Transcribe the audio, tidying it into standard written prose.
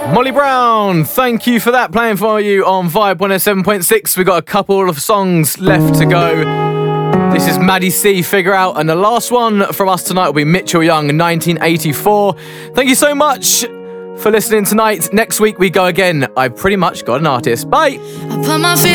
Molly Brown, thank you for that, playing for you on Vibe 107.6. We've got a couple of songs left to go. This is Maddie C, Figure Out, and the last one from us tonight will be Mitchell Young, 1984. Thank you so much for listening tonight. Next week we go again. I've pretty much got an artist. Bye. I put my fear